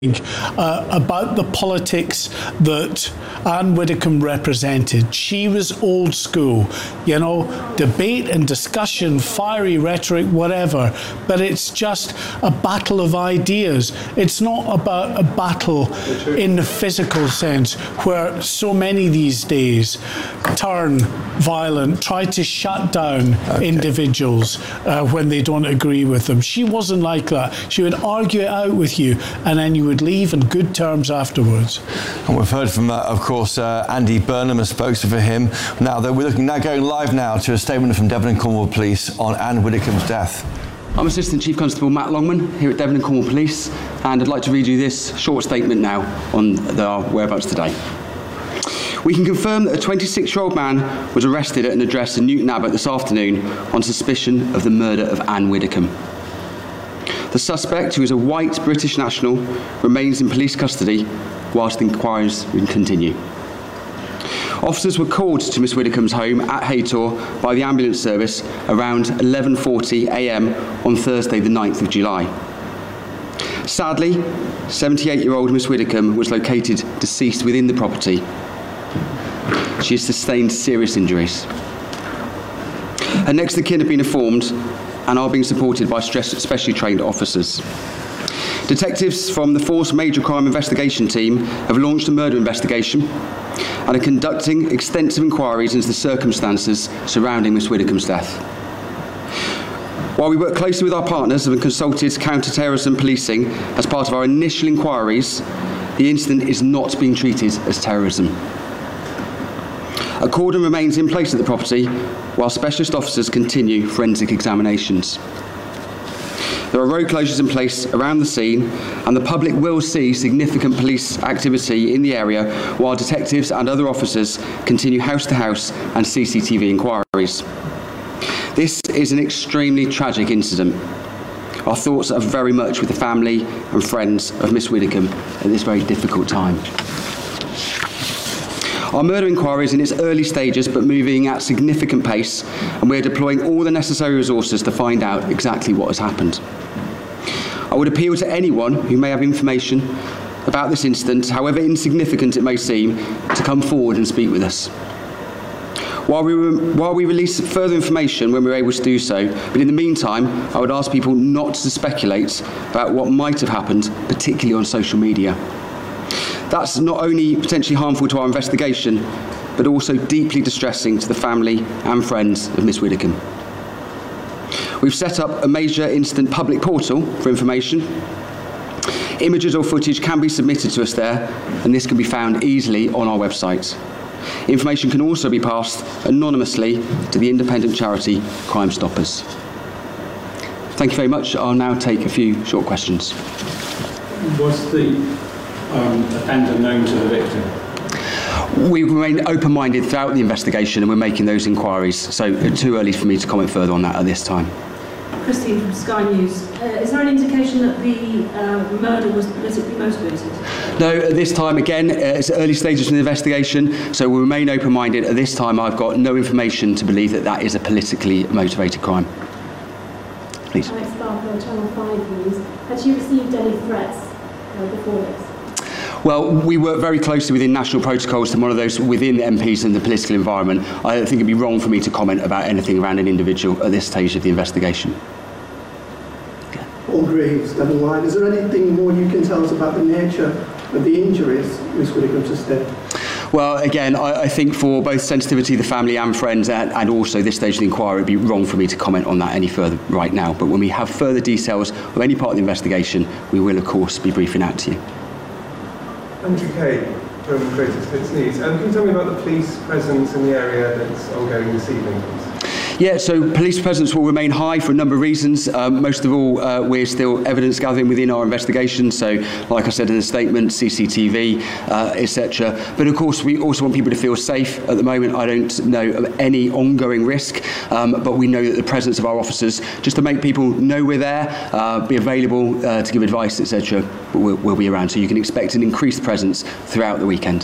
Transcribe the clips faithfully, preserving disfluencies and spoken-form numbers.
Uh, about the politics that Anne Widdecombe represented. She was old school, you know, debate and discussion, fiery rhetoric, whatever, but it's just a battle of ideas. It's not about a battle in the physical sense, where so many these days turn violent, try to shut down okay. individuals uh, when they don't agree with them. She wasn't like that. She would argue it out with you, and then you would leave in good terms afterwards. And we've heard from, uh, of course, uh, Andy Burnham, a spokesman for him. Now, that we're looking now going live now to a statement from Devon and Cornwall Police on Anne Widdecombe's death. I'm Assistant Chief Constable Matt Longman here at Devon and Cornwall Police, and I'd like to read you this short statement now on the, our whereabouts today. We can confirm that a twenty-six-year-old man was arrested at an address in Newton Abbot this afternoon on suspicion of the murder of Anne Widdecombe. The suspect, who is a white British national, remains in police custody whilst the inquiries continue. Officers were called to Miss Widdecombe's home at Haytor by the ambulance service around eleven forty a m on Thursday the ninth of July. Sadly, seventy-eight-year-old Miss Widdecombe was located deceased within the property. She has sustained serious injuries. Her next of kin have been informed and are being supported by specially trained officers. Detectives from the Force Major Crime Investigation Team have launched a murder investigation and are conducting extensive inquiries into the circumstances surrounding Miss Widdecombe's death. While we work closely with our partners and have consulted counter-terrorism policing as part of our initial inquiries, the incident is not being treated as terrorism. A cordon remains in place at the property while specialist officers continue forensic examinations. There are road closures in place around the scene, and the public will see significant police activity in the area while detectives and other officers continue house-to-house and C C T V inquiries. This is an extremely tragic incident. Our thoughts are very much with the family and friends of Miss Widdecombe at this very difficult time. Our murder inquiry is in its early stages but moving at significant pace, and we're deploying all the necessary resources to find out exactly what has happened. I would appeal to anyone who may have information about this incident, however insignificant it may seem, to come forward and speak with us. While we, re- while we release further information when we're able to do so, but in the meantime, I would ask people not to speculate about what might have happened, particularly on social media. That's not only potentially harmful to our investigation, but also deeply distressing to the family and friends of Miss Widdecombe. We've set up a major incident public portal for information. Images or footage can be submitted to us there, and this can be found easily on our website. Information can also be passed anonymously to the independent charity Crime Stoppers. Thank you very much. I'll now take a few short questions. Was the Um, offender known to the victim? We remain open-minded throughout the investigation, and we're making those inquiries, so it's too early for me to comment further on that at this time. Christine from Sky News. Uh, is there an indication that the uh, murder was politically motivated? No, at this time, again, uh, it's early stages of the investigation, so we'll remain open-minded. At this time, I've got no information to believe that that is a politically motivated crime. Please. Alex Barker, Channel five News. Had she received any threats uh, before this? Well, we work very closely within national protocols to monitor those within M Ps and the political environment. I don't think it'd be wrong for me to comment about anything around an individual at this stage of the investigation. Okay. Paul Graves, Devon Live. Is there anything more you can tell us about the nature of the injuries Miss Widdecombe sustained? Well, again, I, I think for both sensitivity of the family and friends and, and also this stage of the inquiry, it would be wrong for me to comment on that any further right now. But when we have further details of any part of the investigation, we will, of course, be briefing out to you. Andrew Kay from Greater Splits News. Um, can you tell me about the police presence in the area that's ongoing this evening, please? Yeah, so police presence will remain high for a number of reasons. Um, most of all, uh, we're still evidence gathering within our investigation. So, like I said in the statement, C C T V, uh, et cetera. But of course, we also want people to feel safe. At the moment, I don't know of any ongoing risk, um, but we know that the presence of our officers, just to make people know we're there, uh, be available uh, to give advice, et cetera, will we'll be around. So you can expect an increased presence throughout the weekend.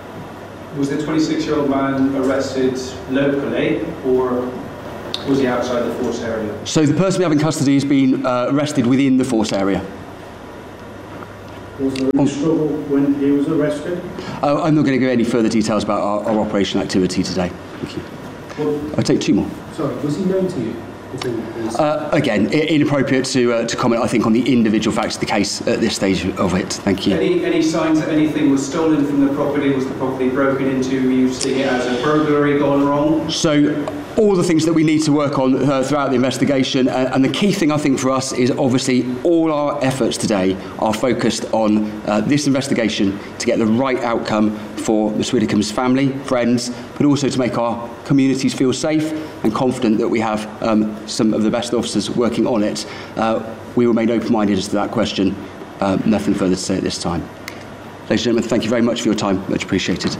Was the twenty-six-year-old man arrested locally, or was he outside the force area? So the person we have in custody has been uh, arrested within the force area. Was there any struggle when he was arrested? Uh, I'm not going to give any further details about our, our operation activity today. Thank you. Well, I'll take two more. Sorry, was he known to you? Uh, again, I- inappropriate to uh, to comment, I think, on the individual facts of the case at this stage of it. Thank you. Any, any signs that anything was stolen from the property? Was the property broken into? You see it as a burglary gone wrong? So, all the things that we need to work on uh, throughout the investigation, uh, and the key thing I think for us is obviously all our efforts today are focused on uh, this investigation to get the right outcome for Miss Widdicombe's family, friends, but also to make our communities feel safe and confident that we have um, some of the best officers working on it. Uh, we remain open-minded as to that question. Uh, nothing further to say at this time. Ladies and gentlemen, thank you very much for your time. Much appreciated.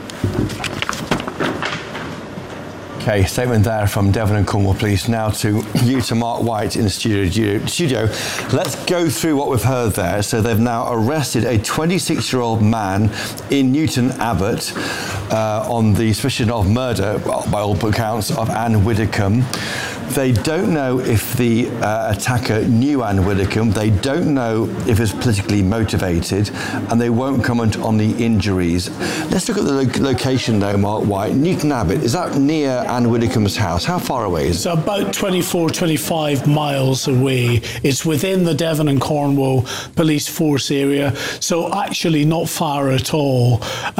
Okay, statement there from Devon and Cornwall Police. Now to you, to Mark White in the studio. studio. Let's go through what we've heard there. So they've now arrested a twenty-six-year-old man in Newton Abbot uh, on the suspicion of murder, well, by all accounts, of Anne Widdicombe. They don't know if the uh, attacker knew Anne Widdicombe. They don't know if it's politically motivated, and they won't comment on the injuries. Let's look at the lo- location, though, Mark White. Newton Abbot, is that near Anne Widdicombe's house? How far away is it? It's about twenty-four, twenty-five miles away. It's within the Devon and Cornwall Police Force area, so actually not far at all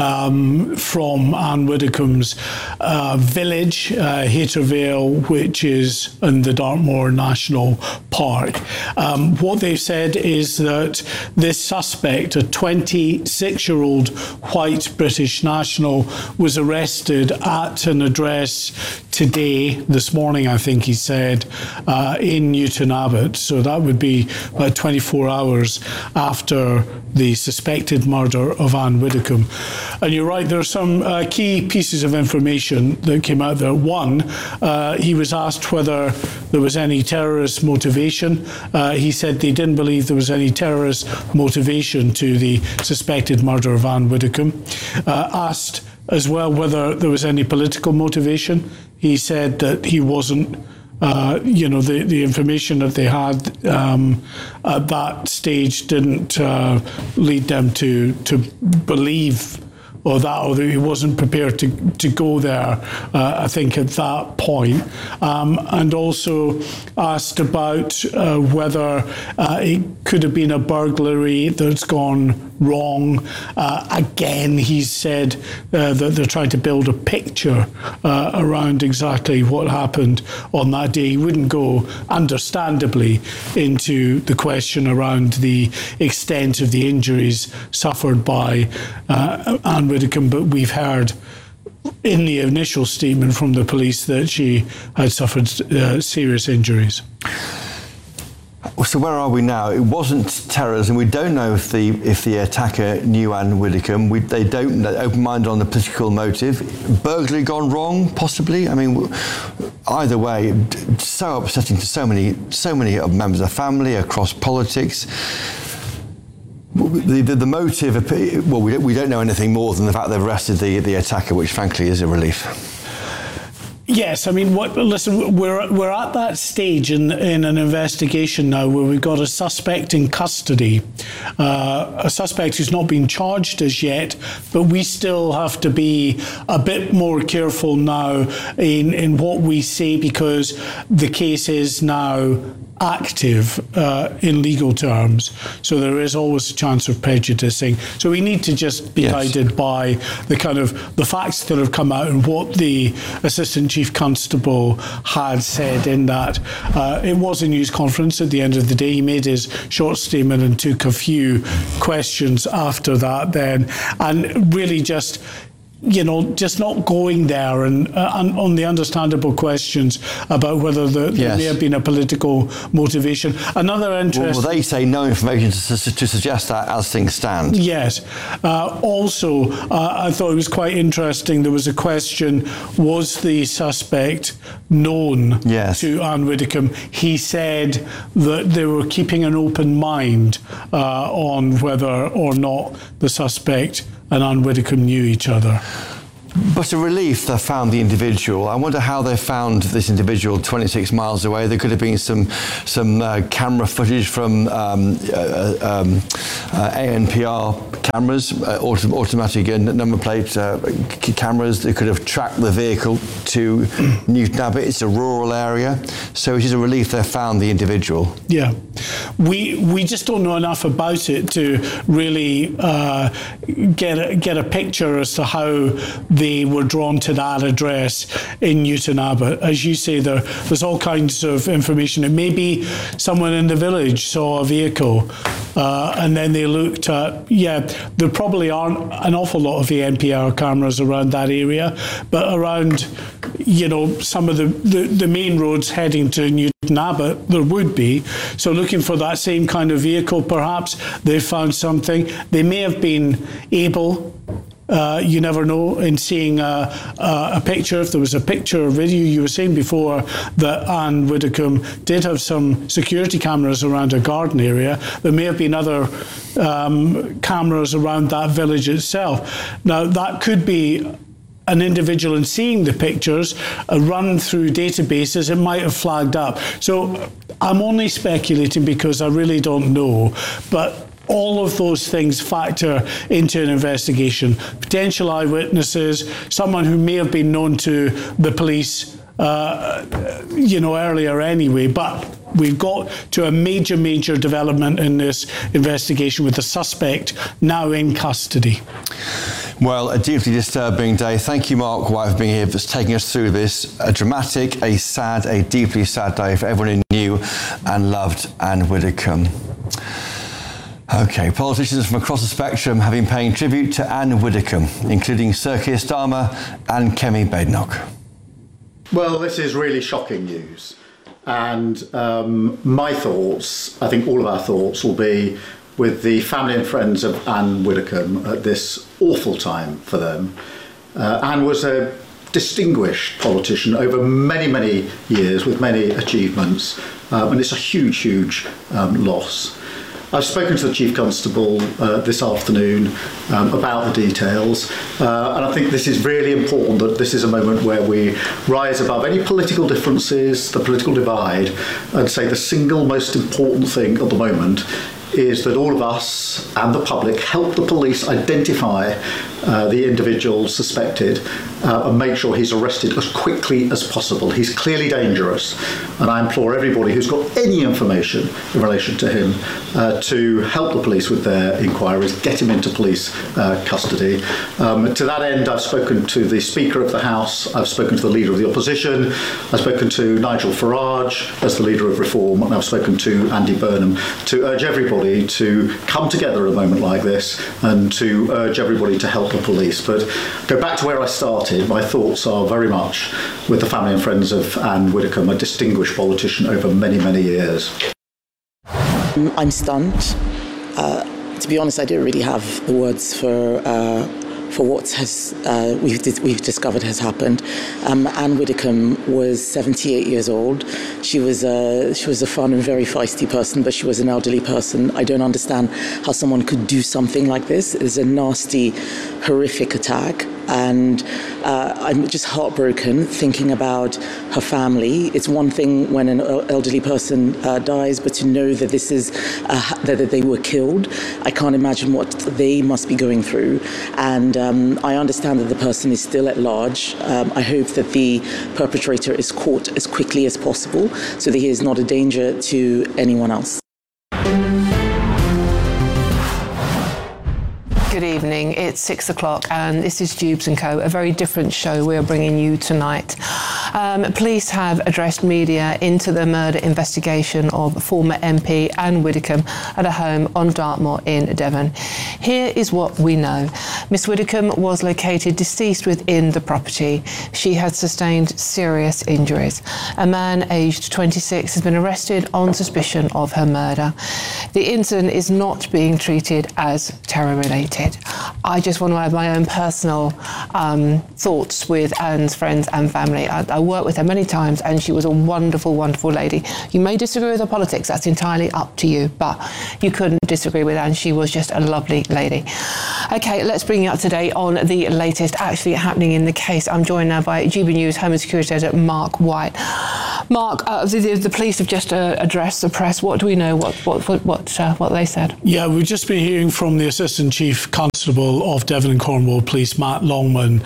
um, from Anne Widdicombe's uh, village, uh, Hatervale, which is in the Dartmoor National Park. Um, what they've said is that this suspect, a twenty-six-year-old white British national, was arrested at an address today, this morning, I think he said, uh, in Newton Abbot. So that would be about twenty-four hours after the suspected murder of Anne Widdicombe. And you're right, there are some uh, key pieces of information that came out there. One, uh, he was asked whether there was any terrorist motivation. Uh, he said they didn't believe there was any terrorist motivation to the suspected murder of Anne Widdicombe. Uh, asked as well whether there was any political motivation. He said that he wasn't, uh, you know, the, the information that they had um, at that stage didn't uh, lead them to, to believe or that, or that he wasn't prepared to, to go there, uh, I think, at that point. Um, and also asked about uh, whether uh, it could have been a burglary that's gone wrong. Uh, again, he said uh, that they're trying to build a picture uh, around exactly what happened on that day. He wouldn't go, understandably, into the question around the extent of the injuries suffered by uh, Anne Widdicombe, but we've heard in the initial statement from the police that she had suffered uh, serious injuries. So where are we now? It wasn't terrorism. We don't know if the if the attacker knew Anne Widdicombe. We, they don't know, open-minded on the political motive. Burglary gone wrong, possibly. I mean, either way, so upsetting to so many so many members of the family across politics. The, the, the motive, well, we don't, we don't know anything more than the fact they've arrested the, the attacker, which frankly is a relief. Yes, I mean, what, listen, we're we're at that stage in in an investigation now where we've got a suspect in custody, uh, a suspect who's not been charged as yet, but we still have to be a bit more careful now in, in what we say because the case is now active uh, in legal terms, so there is always a chance of prejudicing. So we need to just be yes. guided by the kind of the facts that have come out and what the Assistant Chief Constable had said in that. Uh, it was a news conference at the end of the day. He made his short statement and took a few questions after that then, and really just you know, just not going there and, uh, and on the understandable questions about whether the, yes. there may have been a political motivation. Another interesting... Well, they say no information to, to suggest that as things stand. Yes. Uh, also, uh, I thought it was quite interesting. There was a question, was the suspect known yes. to Anne Widdicombe? He said that they were keeping an open mind uh, on whether or not the suspect and Anne Widdicombe knew each other. But a relief they found the individual. I wonder how they found this individual twenty-six miles away. There could have been some some uh, camera footage from um, uh, um, uh, A N P R cameras, uh, auto automatic number plate uh, cameras. They could have tracked the vehicle to Newton Abbot. It's a rural area, so it is a relief they found the individual. Yeah, we we just don't know enough about it to really uh, get a, get a picture as to how they were drawn to that address in Newton Abbot. As you say, there there's all kinds of information. It may be someone in the village saw a vehicle uh, and then they looked at, yeah, there probably aren't an awful lot of A N P R cameras around that area, but around, you know, some of the, the, the main roads heading to Newton Abbot, there would be. So looking for that same kind of vehicle, perhaps they found something. They may have been able, Uh, you never know, in seeing a, a, a picture. If there was a picture or video, you were saying before that Anne Widdecombe did have some security cameras around her garden area. There may have been other um, cameras around that village itself. Now, that could be an individual, in seeing the pictures, a run through databases, it might have flagged up. So I'm only speculating because I really don't know, but all of those things factor into an investigation. Potential eyewitnesses, someone who may have been known to the police, uh, you know, earlier anyway. But we've got to a major, major development in this investigation with the suspect now in custody. Well, a deeply disturbing day. Thank you, Mark White, for being here, for taking us through this. A dramatic, a sad, a deeply sad day for everyone who knew and loved Anne Widdecombe. OK, politicians from across the spectrum have been paying tribute to Anne Widdecombe, including Sir Keir Starmer and Kemi Badenoch. Well, this is really shocking news. And um, my thoughts, I think all of our thoughts, will be with the family and friends of Anne Widdecombe at this awful time for them. Uh, Anne was a distinguished politician over many, many years with many achievements, um, and it's a huge, huge um, loss. I've spoken to the Chief Constable uh, this afternoon um, about the details, uh, and I think this is really important that this is a moment where we rise above any political differences, the political divide, and say the single most important thing at the moment is that all of us and the public help the police identify uh, the individual suspected uh, and make sure he's arrested as quickly as possible. He's clearly dangerous, and I implore everybody who's got any information in relation to him uh, to help the police with their inquiries, get him into police uh, custody. Um, to that end, I've spoken to the Speaker of the House, I've spoken to the Leader of the Opposition, I've spoken to Nigel Farage as the Leader of Reform, and I've spoken to Andy Burnham to urge everybody to come together at a moment like this and to urge everybody to help the police. But go back to where I started, my thoughts are very much with the family and friends of Anne Widdecombe, a distinguished politician over many, many years. I'm stunned. Uh, to be honest, I don't really have the words for uh, for what has uh, we've, we've discovered has happened. Um, Anne Widdecombe was seventy-eight years old. She was a, she was a fun and very feisty person, but she was an elderly person. I don't understand how someone could do something like this. It's a nasty, horrific attack. And uh, I'm just heartbroken thinking about her family. It's one thing when an elderly person uh, dies, but to know that this is uh, that they were killed, I can't imagine what they must be going through. And um, I understand that the person is still at large. Um, I hope that the perpetrator is caught as quickly as possible, so that he is not a danger to anyone else. Good evening, it's six o'clock and this is Jubes and Co, a very different show we're bringing you tonight. Um, police have addressed media into the murder investigation of former M P Anne Widdecombe at a home on Dartmoor in Devon. Here is what we know. Miss Widdecombe was located deceased within the property. She had sustained serious injuries. A man aged twenty-six has been arrested on suspicion of her murder. The incident is not being treated as terror-related. I just want to add my own personal um, thoughts with Anne's friends and family. I, I worked with her many times and she was a wonderful, wonderful lady. You may disagree with her politics, that's entirely up to you, but you couldn't disagree with Anne. She was just a lovely lady. OK, let's bring you up to date on the latest actually happening in the case. I'm joined now by G B News Home and Security Editor Mark White. Mark, uh, the, the police have just uh, addressed the press. What do we know? What what what what, uh, what they said? Yeah, we've just been hearing from the Assistant Chief Constable of Devon and Cornwall Police, Matt Longman,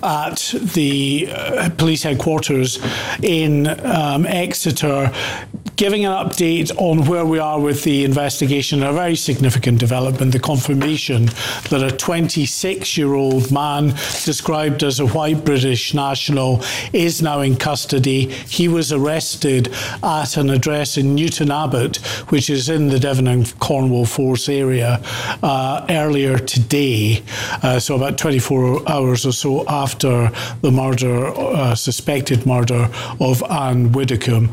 at the uh, police headquarters in um, Exeter, giving an update on where we are with the investigation. A very significant development, the confirmation that a twenty-six-year-old man described as a white British national is now in custody. He was arrested at an address in Newton Abbot, which is in the Devon and Cornwall Force area, uh, earlier today, uh, so about twenty-four hours or so after the murder, uh, suspected murder of Anne Widdecombe.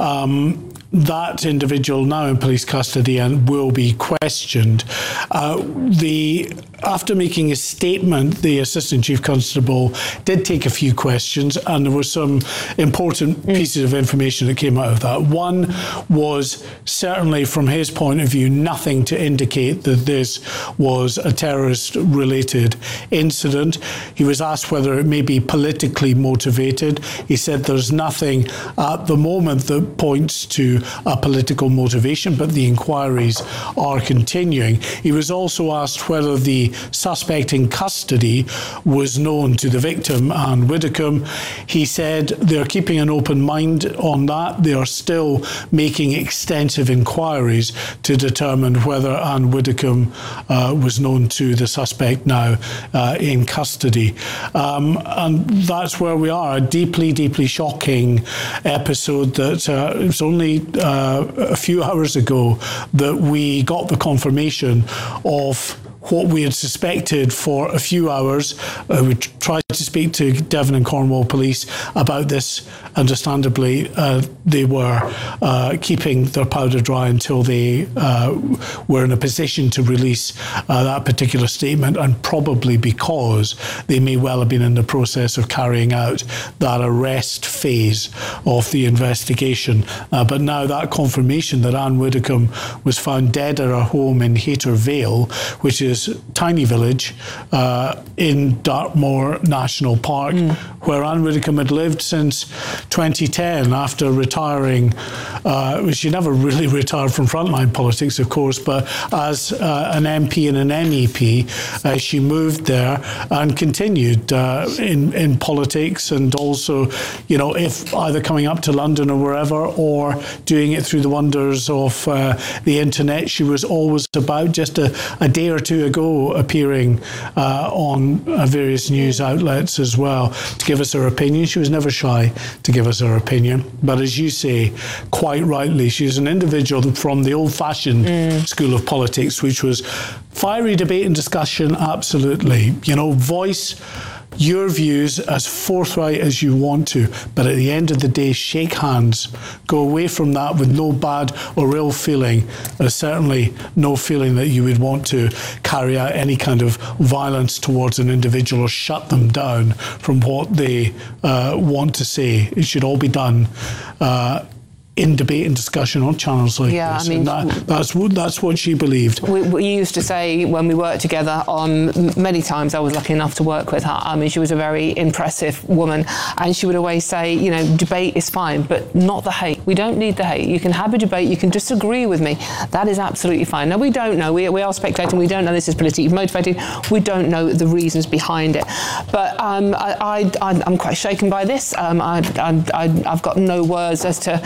Um, that individual now in police custody and will be questioned. Uh, the after making a statement, the Assistant Chief Constable did take a few questions, and there were some important mm. pieces of information that came out of that. One was certainly from his point of view nothing to indicate that this was a terrorist-related incident. He was asked whether it may be politically motivated. He said there's nothing at the moment that points to a political motivation, but the inquiries are continuing. He was also asked whether the suspect in custody was known to the victim, Anne Widdecombe. He said they're keeping an open mind on that. They are still making extensive inquiries to determine whether Anne Widdecombe uh, was known to the suspect now uh, in custody. Um, and that's where we are, a deeply, deeply shocking episode that uh, it was only uh, a few hours ago that we got the confirmation of what we had suspected for a few hours. Uh, we tried to speak to Devon and Cornwall Police about this. Understandably, uh, they were uh, keeping their powder dry until they uh, were in a position to release uh, that particular statement, and probably because they may well have been in the process of carrying out that arrest phase of the investigation. Uh, but now that confirmation that Anne Widdecombe was found dead at her home in Hayter Vale, which is a tiny village uh, in Dartmoor National Park, mm. where Anne Widdecombe had lived since twenty ten after retiring. Uh, she never really retired from frontline politics, of course, but as uh, an M P and an M E P, uh, she moved there and continued uh, in, in politics, and also, you know, if either coming up to London or wherever, or doing it through the wonders of uh, the internet. She was always about. Just a, a day or two ago, appearing uh, on uh, various news outlets as well to give us her opinion. She was never shy to give us her opinion. But as you say, quite rightly, she's an individual from the old-fashioned mm. school of politics, which was fiery debate and discussion, absolutely. You know, voice your views as forthright as you want to, but at the end of the day, shake hands. Go away from that with no bad or ill feeling. There's certainly no feeling that you would want to carry out any kind of violence towards an individual or shut them down from what they uh, want to say. It should all be done uh, in debate and discussion on channels like yeah, this. I mean, and that, that's, that's what she believed. We, we used to say when we worked together on many times, I was lucky enough to work with her. I mean, she was a very impressive woman, and she would always say, you know, debate is fine, but not the hate. We don't need the hate. You can have a debate, you can disagree with me. That is absolutely fine. Now, we don't know. We, we are speculating. We don't know this is politically motivated. We don't know the reasons behind it. But um, I, I, I'm quite shaken by this. Um, I, I, I've got no words as to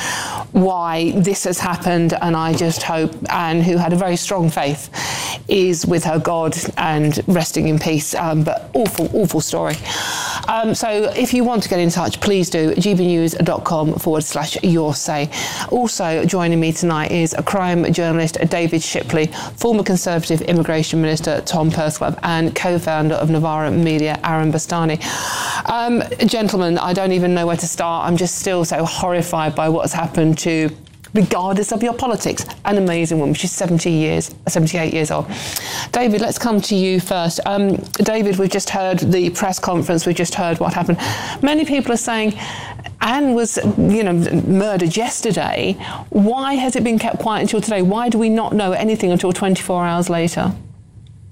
why this has happened, and I just hope Anne, who had a very strong faith, is with her God and resting in peace. Um, but awful, awful story. Um, so if you want to get in touch, please do, gbnews.com forward slash your say. Also joining me tonight is a crime journalist, David Shipley, former Conservative Immigration Minister Tom Pursglove, and co-founder of Novara Media, Aaron Bastani. Um, gentlemen, I don't even know where to start. I'm just still so horrified by what's happened to, regardless of your politics, an amazing woman. She's seventy years, seventy-eight years old. David, let's come to you first. Um, David, we've just heard the press conference. We've just heard what happened. Many people are saying Anne was, you know, murdered yesterday. Why has it been kept quiet until today? Why do we not know anything until twenty-four hours later?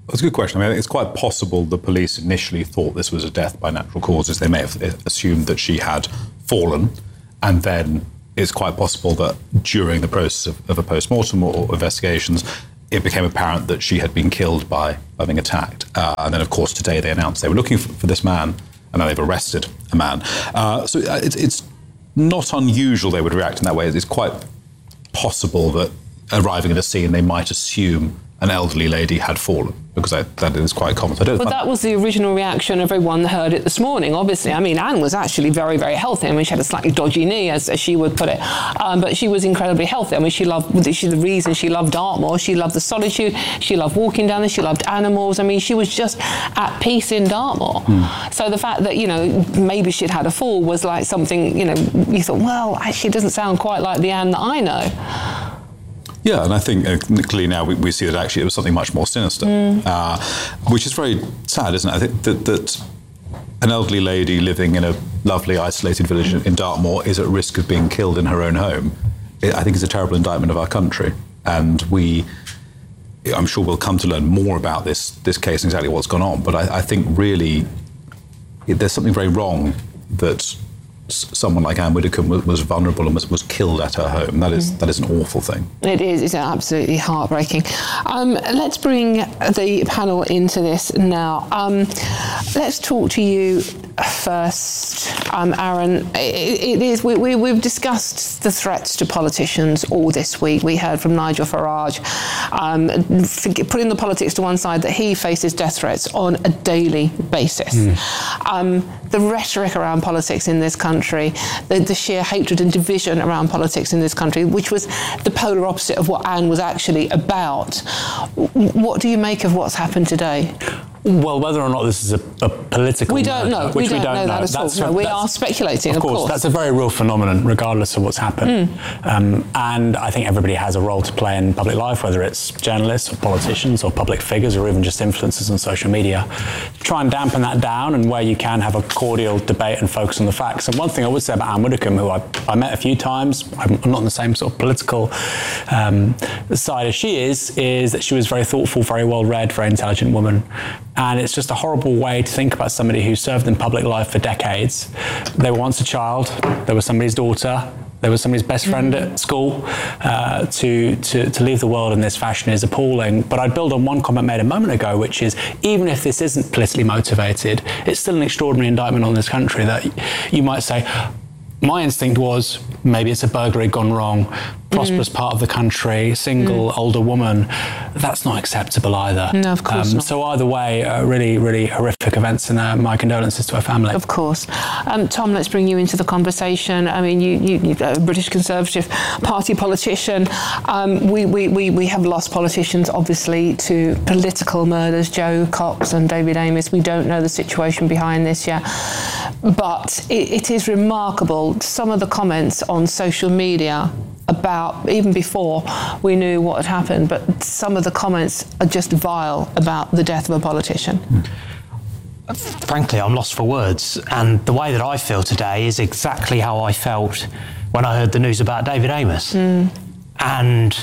That's a good question. I mean, I think it's quite possible the police initially thought this was a death by natural causes. They may have assumed that she had fallen, and then it's quite possible that during the process of, of a post-mortem or investigations, it became apparent that she had been killed by, by being attacked. Uh, and then, of course, today they announced they were looking for, for this man, and now they've arrested a man. Uh, so it's, it's not unusual they would react in that way. It's quite possible that arriving at a scene, they might assume an elderly lady had fallen, because I, that is quite common. So I don't But that was the original reaction of everyone that heard it this morning, obviously. I mean, Anne was actually very, very healthy. I mean, she had a slightly dodgy knee, as, as she would put it, um, but she was incredibly healthy. I mean, she loved, she, the reason she loved Dartmoor, she loved the solitude, she loved walking down there, she loved animals. I mean, she was just at peace in Dartmoor. Mm. So the fact that, you know, maybe she'd had a fall was like something, you know, you thought, well, actually it doesn't sound quite like the Anne that I know. Yeah, and I think uh, clearly now we, we see that actually it was something much more sinister, mm. uh, which is very sad, isn't it? I think that, that an elderly lady living in a lovely isolated village in Dartmoor is at risk of being killed in her own home. It, I think is a terrible indictment of our country, and we, I'm sure we'll come to learn more about this this case and exactly what's gone on. But I, I think really it, there's something very wrong that someone like Anne Widdecombe was, was vulnerable and was, was killed at her home. That is mm. that is an awful thing. It is. It's absolutely heartbreaking. Um, let's bring the panel into this now. Um, let's talk to you first, um, Aaron. It, it is. We, we, we've discussed the threats to politicians all this week. We heard from Nigel Farage, um, putting the politics to one side, that he faces death threats on a daily basis. Mm. Um, the rhetoric around politics in this country, the, the sheer hatred and division around politics in this country, which was the polar opposite of what Anne was actually about. What do you make of what's happened today? Well, whether or not this is a, a political we don't matter, know. Which we don't, we don't know, know that at that's all. No, we that's, are speculating, of, of course, course. That's a very real phenomenon, regardless of what's happened. Mm. Um, and I think everybody has a role to play in public life, whether it's journalists or politicians or public figures or even just influencers on social media. Try and dampen that down, and where you can, have a cordial debate and focus on the facts. And one thing I would say about Anne Widdecombe, who I, I met a few times, I'm not on the same sort of political um, side as she is, is that she was very thoughtful, very well read, very intelligent woman. And it's just a horrible way to think about somebody who served in public life for decades. They were once a child, they were somebody's daughter, they were somebody's best friend mm-hmm. at school. Uh, to, to, to leave the world in this fashion is appalling. But I'd build on one comment made a moment ago, which is, even if this isn't politically motivated, it's still an extraordinary indictment on this country that you might say, my instinct was, maybe it's a burglary gone wrong, prosperous mm. part of the country, single, mm. older woman. That's not acceptable either. No, of course um, not. So either way, uh, really, really horrific events, and uh, my condolences to her family. Of course. Um, Tom, let's bring you into the conversation. I mean, you, you, you're a British Conservative Party politician. Um, we, we, we, we have lost politicians, obviously, to political murders, Jo Cox and David Amess. We don't know the situation behind this yet. But it, it is remarkable, some of the comments on social media about, even before we knew what had happened, but some of the comments are just vile about the death of a politician. Frankly, I'm lost for words, and the way that I feel today is exactly how I felt when I heard the news about David Amess. Mm. And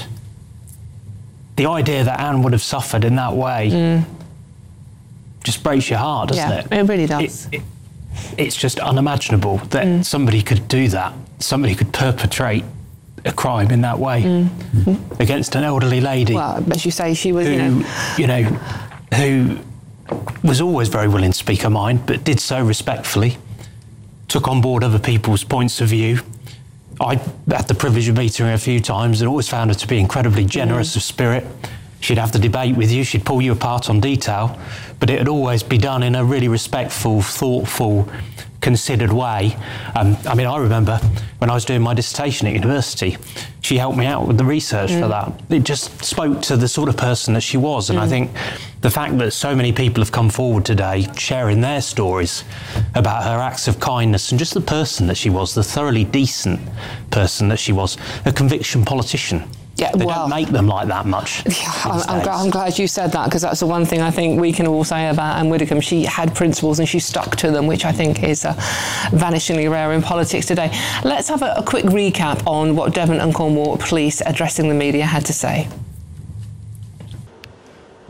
the idea that Anne would have suffered in that way mm. just breaks your heart, doesn't yeah, it? it really does. It, it, it's just unimaginable that mm. somebody could do that, somebody could perpetrate a crime in that way mm. against an elderly lady. Well, as you say, she was, who, you know... you know, who was always very willing to speak her mind, but did so respectfully, took on board other people's points of view. I had the privilege of meeting her a few times and always found her to be incredibly generous mm. of spirit. She'd have the debate with you, she'd pull you apart on detail, but it would always be done in a really respectful, thoughtful, considered way. Um, I mean, I remember when I was doing my dissertation at university, she helped me out with the research mm. for that. It just spoke to the sort of person that she was, and mm. I think the fact that so many people have come forward today sharing their stories about her acts of kindness and just the person that she was, the thoroughly decent person that she was, a conviction politician. Yeah, they well, don't make them like that much. Yeah, I'm, I'm, glad, I'm glad you said that, because that's the one thing I think we can all say about Anne Widdecombe. She had principles and she stuck to them, which I think is uh, vanishingly rare in politics today. Let's have a, a quick recap on what Devon and Cornwall Police addressing the media had to say.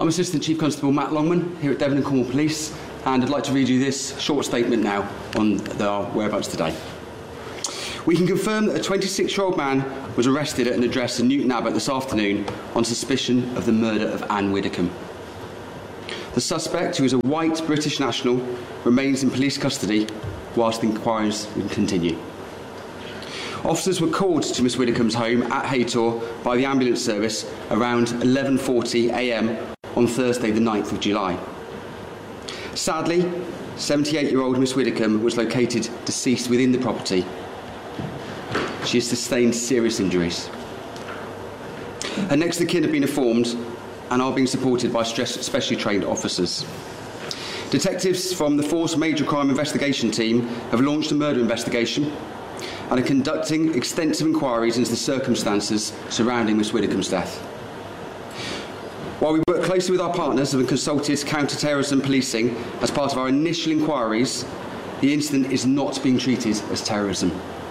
I'm Assistant Chief Constable Matt Longman here at Devon and Cornwall Police, and I'd like to read you this short statement now on the, our whereabouts today. We can confirm that a twenty-six-year-old man was arrested at an address in Newton Abbot this afternoon on suspicion of the murder of Anne Widdecombe. The suspect, who is a white British national, remains in police custody whilst the inquiries continue. Officers were called to Miss Widdecombe's home at Haytor by the ambulance service around eleven forty a m on Thursday the ninth of July. Sadly, seventy-eight-year-old Miss Widdecombe was located deceased within the property. She has sustained serious injuries. Her next of kin have been informed and are being supported by specially trained officers. Detectives from the Force Major Crime Investigation Team have launched a murder investigation and are conducting extensive inquiries into the circumstances surrounding Miss Widdecombe's death. While we work closely with our partners and have consulted counter-terrorism policing as part of our initial inquiries, the incident is not being treated as terrorism.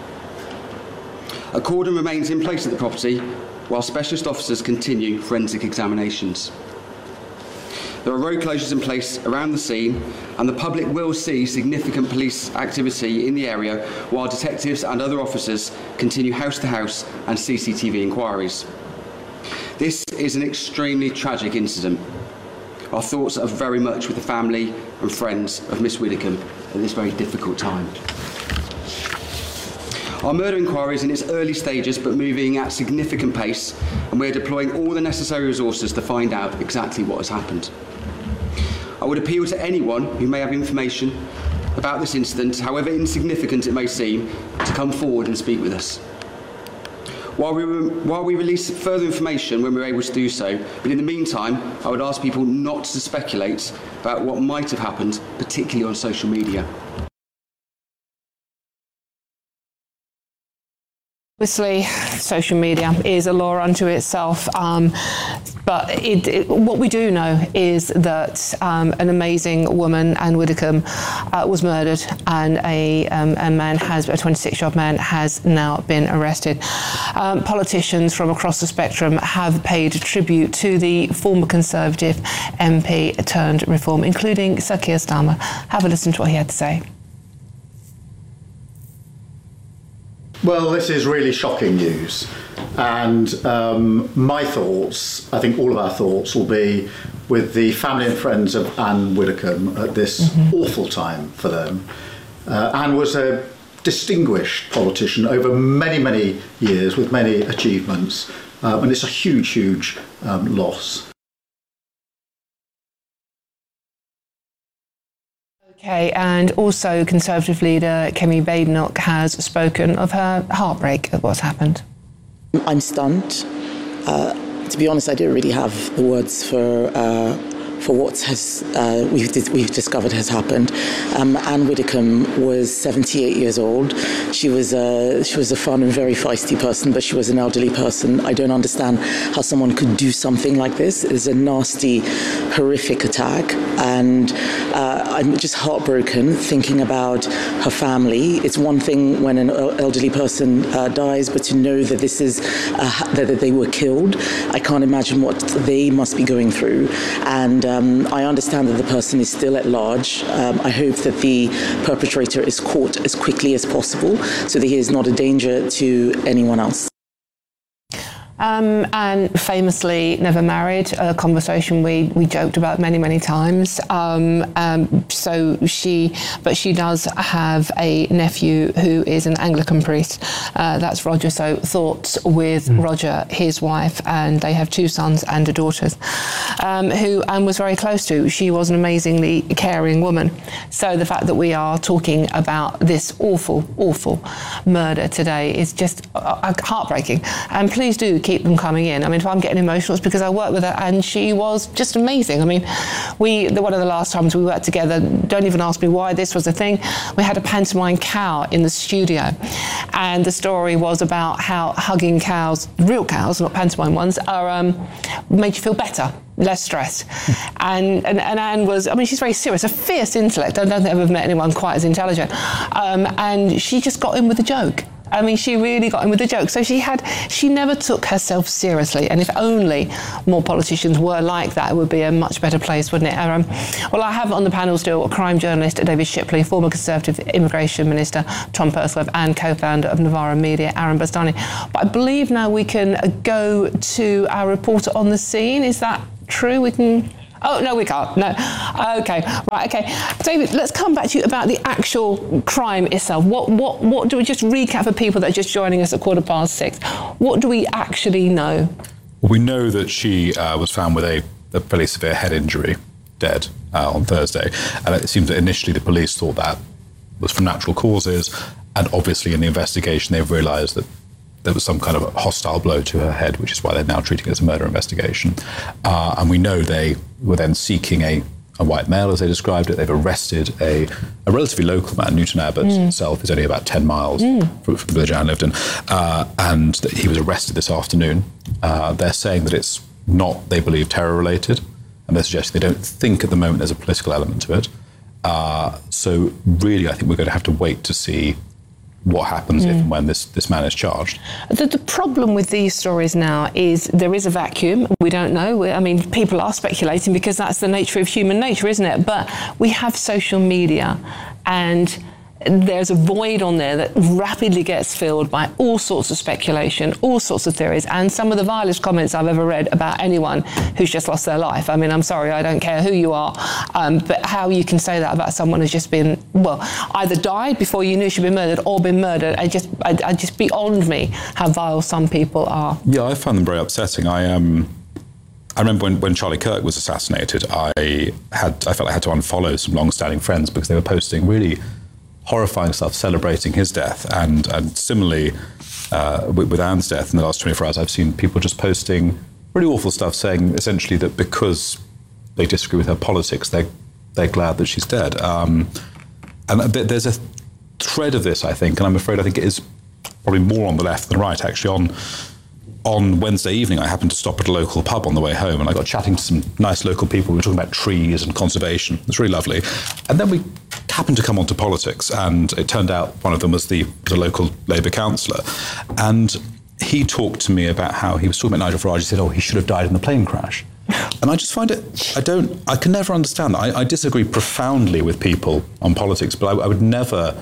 A cordon remains in place at the property while specialist officers continue forensic examinations. There are road closures in place around the scene, and the public will see significant police activity in the area while detectives and other officers continue house-to-house and C C T V inquiries. This is an extremely tragic incident. Our thoughts are very much with the family and friends of Miss Widdecombe at this very difficult time. Our murder inquiry is in its early stages but moving at significant pace, and we're deploying all the necessary resources to find out exactly what has happened. I would appeal to anyone who may have information about this incident, however insignificant it may seem, to come forward and speak with us. While we, while we release further information when we're able to do so, but in the meantime, I would ask people not to speculate about what might have happened, particularly on social media. Obviously, social media is a law unto itself, um, but it, it, what we do know is that um, an amazing woman, Anne Widdecombe, uh, was murdered, and a, um, a man has, a twenty-six-year-old man has now been arrested. Um, politicians from across the spectrum have paid tribute to the former Conservative M P turned Reform, including Sir Keir Starmer. Have a listen to what he had to say. Well, this is really shocking news, and um, my thoughts, I think all of our thoughts, will be with the family and friends of Anne Widdecombe at this mm-hmm. awful time for them. Uh, Anne was a distinguished politician over many, many years with many achievements, uh, and it's a huge, huge um, loss. Okay, and also Conservative leader Kemi Badenoch has spoken of her heartbreak at what's happened. I'm stunned. Uh, to be honest, I don't really have the words for uh, for what has uh, we've we've discovered has happened. Um, Anne Widdecombe was seventy-eight years old. She was a she was a fun and very feisty person, but she was an elderly person. I don't understand how someone could do something like this. It's a nasty, horrific attack, and uh, I'm just heartbroken thinking about her family. It's one thing when an elderly person uh, dies, but to know that this is uh, that they were killed, I can't imagine what they must be going through. And um, I understand that the person is still at large. Um, I hope that the perpetrator is caught as quickly as possible, so that he is not a danger to anyone else. Um, and famously never married, a conversation we, we joked about many, many times. Um, um, so she, but she does have a nephew who is an Anglican priest. Uh, that's Roger. So thoughts with mm. Roger, his wife, and they have two sons and a daughter, um, who Anne was very close to. She was an amazingly caring woman. So the fact that we are talking about this awful, awful murder today is just uh, heartbreaking. And please do keep keep them coming in. I mean, if I'm getting emotional, it's because I worked with her and she was just amazing. I mean, we, the, one of the last times we worked together, don't even ask me why this was a thing, we had a pantomime cow in the studio. And the story was about how hugging cows, real cows, not pantomime ones, are um, made you feel better, less stress. and, and and Anne was, I mean, she's very serious, a fierce intellect. I don't think I've ever met anyone quite as intelligent. Um, and she just got in with the joke. I mean, she really got in with the joke. So she had, she never took herself seriously. And if only more politicians were like that, it would be a much better place, wouldn't it? Um, well, I have on the panel still crime journalist David Shipley, former Conservative Immigration Minister Tom Purslow, and co-founder of Novara Media, Aaron Bastani. But I believe now we can go to our reporter on the scene. Is that true? We can... Oh, no, we can't. No. OK. Right, OK. David, let's come back to you about the actual crime itself. What, what, what do we just recap for people that are just joining us at quarter past six? What do we actually know? Well, we know that she uh, was found with a, a fairly severe head injury, dead, uh, on Thursday. And it seems that initially the police thought that was from natural causes. And obviously in the investigation, they've realised that there was some kind of a hostile blow to her head, which is why they're now treating it as a murder investigation. Uh, and we know they were then seeking a, a white male, as they described it. They've arrested a, a relatively local man. Newton Abbot mm. itself is only about ten miles mm. from, from the village Anne lived in. Uh, and that he was arrested this afternoon. Uh, they're saying that it's not, they believe, terror-related. And they're suggesting they don't think at the moment there's a political element to it. Uh, so really, I think we're going to have to wait to see what happens mm. if and when this, this man is charged. The, the problem with these stories now is there is a vacuum. We don't know. I mean, people are speculating because that's the nature of human nature, isn't it? But we have social media, and there's a void on there that rapidly gets filled by all sorts of speculation, all sorts of theories, and some of the vilest comments I've ever read about anyone who's just lost their life. I mean, I'm sorry, I don't care who you are, um, but how you can say that about someone who's just been, well, either died before you knew she'd been murdered or been murdered, I just, I, I just beyond me how vile some people are. Yeah, I found them very upsetting. I um, I remember when, when Charlie Kirk was assassinated, I had, I felt I had to unfollow some long-standing friends because they were posting really horrifying stuff celebrating his death, and and similarly uh, with, with Anne's death in the last twenty-four hours, I've seen people just posting really awful stuff, saying essentially that because they disagree with her politics, they're they're glad that she's dead. Um, and th- there's a thread of this, I think, and I'm afraid I think it is probably more on the left than right. Actually, on on Wednesday evening, I happened to stop at a local pub on the way home, and I got chatting to some nice local people. We were talking about trees and conservation. It was really lovely. And then we happened to come on to politics, and it turned out one of them was the, the local Labour councillor. And he talked to me about how he was talking about Nigel Farage. He said, oh, he should have died in the plane crash. And I just find it, I don't, I can never understand that. I, I disagree profoundly with people on politics, but I, I would never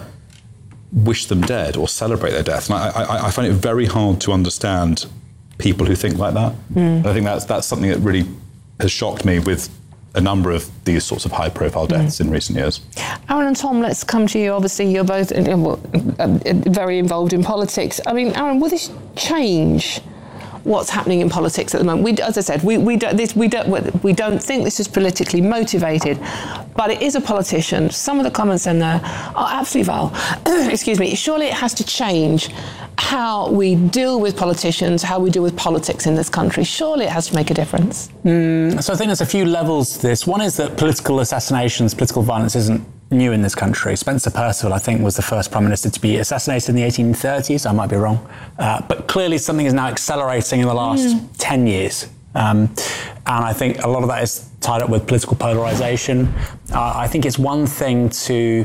wish them dead or celebrate their death. And I, I, I find it very hard to understand people who think like that. Mm. I think that's that's something that really has shocked me with a number of these sorts of high-profile deaths mm. in recent years. Aaron and Tom, let's come to you. Obviously, you're both uh, well, uh, very involved in politics. I mean, Aaron, will this change what's happening in politics at the moment? We, as I said, we we don't this, we don't we don't think this is politically motivated, but it is a politician. Some of the comments in there are absolutely vile. Excuse me. Surely it has to change how we deal with politicians, how we deal with politics in this country. Surely it has to make a difference. Mm, so I think there's a few levels to this. One is that political assassinations, political violence isn't new in this country. Spencer Perceval, I think, was the first Prime Minister to be assassinated in the eighteen thirties. I might be wrong. Uh, but clearly something is now accelerating in the last mm. ten years. Um, and I think a lot of that is tied up with political polarisation. Uh, I think it's one thing to...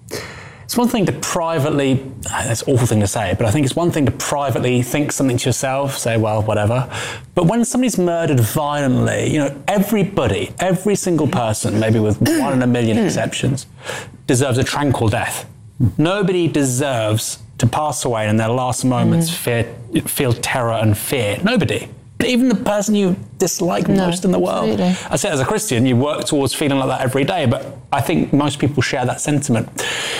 It's one thing to privately, that's an awful thing to say, but I think it's one thing to privately think something to yourself, say, well, whatever. But when somebody's murdered violently, you know, everybody, every single person, maybe with one in a million exceptions, deserves a tranquil death. Nobody deserves to pass away and in their last moments fear, feel terror and fear. Nobody. Even the person you dislike no, most in the world. Absolutely. I say as a Christian, you work towards feeling like that every day, but I think most people share that sentiment.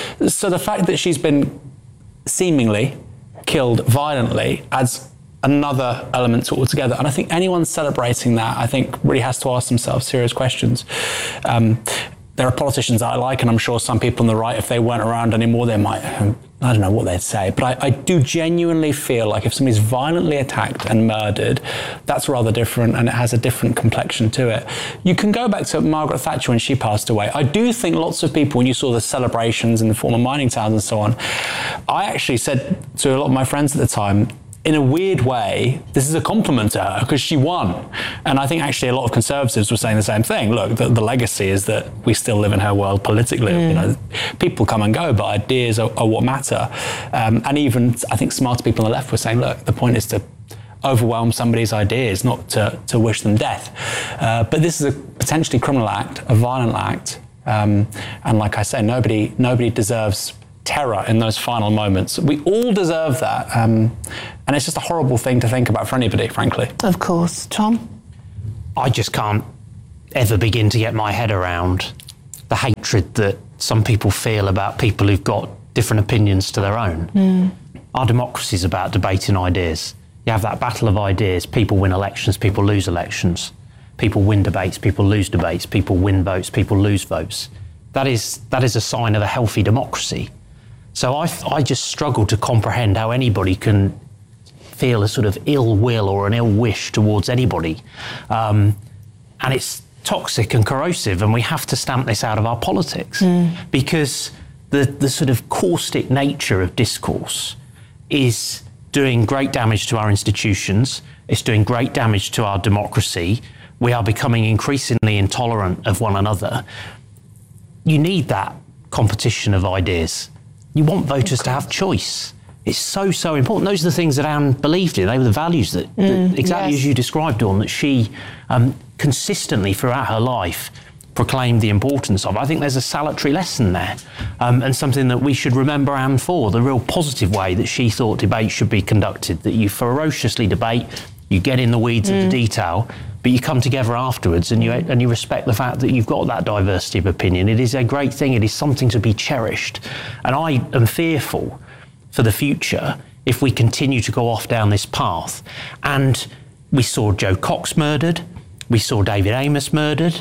So the fact that she's been seemingly killed violently adds another element to it altogether. And I think anyone celebrating that, I think, really has to ask themselves serious questions. Um, there are politicians I like, and I'm sure some people on the right, if they weren't around anymore, they might, I don't know what they'd say. But I, I do genuinely feel like if somebody's violently attacked and murdered, that's rather different, and it has a different complexion to it. You can go back to Margaret Thatcher when she passed away. I do think lots of people, when you saw the celebrations in the former mining towns and so on, I actually said to a lot of my friends at the time, in a weird way, this is a compliment to her because she won. And I think actually a lot of Conservatives were saying the same thing. Look, the, the legacy is that we still live in her world politically. Mm. You know, people come and go, but ideas are, are what matter. Um, and even, I think, smarter people on the left were saying, look, the point is to overwhelm somebody's ideas, not to, to wish them death. Uh, but this is a potentially criminal act, a violent act. Um, and like I say, nobody, nobody deserves terror in those final moments. We all deserve that. Um, and it's just a horrible thing to think about for anybody, frankly. Of course. Tom? I just can't ever begin to get my head around the hatred that some people feel about people who've got different opinions to their own. Mm. Our democracy is about debating ideas. You have that battle of ideas. People win elections, people lose elections. People win debates, people lose debates. People win votes, people lose votes. That is, that is a sign of a healthy democracy. So I, I just struggle to comprehend how anybody can feel a sort of ill will or an ill wish towards anybody. Um, and it's toxic and corrosive, and we have to stamp this out of our politics. Mm. Because the, the sort of caustic nature of discourse is doing great damage to our institutions. It's doing great damage to our democracy. We are becoming increasingly intolerant of one another. You need that competition of ideas. You want voters to have choice. It's so, so important. Those are the things that Anne believed in. They were the values that, Mm, that exactly yes. as you described, Dawn, that she um, consistently throughout her life proclaimed the importance of. I think there's a salutary lesson there, um, and something that we should remember Anne for, the real positive way that she thought debate should be conducted, that you ferociously debate, you get in the weeds Mm. of the detail, but you come together afterwards and you and you respect the fact that you've got that diversity of opinion. It is a great thing. It is something to be cherished. And I am fearful for the future if we continue to go off down this path. And we saw Joe Cox murdered. We saw David Amos murdered.